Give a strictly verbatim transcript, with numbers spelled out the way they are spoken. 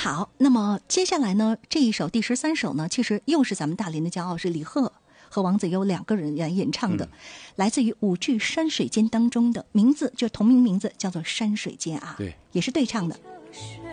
好，那么接下来呢，这一首第十三首呢，其实又是咱们大连的骄傲，是李贺和王子优两个人来演唱的，嗯、来自于舞剧《山水间》当中的，名字就同名名字，叫做《山水间》啊， 对， 也是对唱的。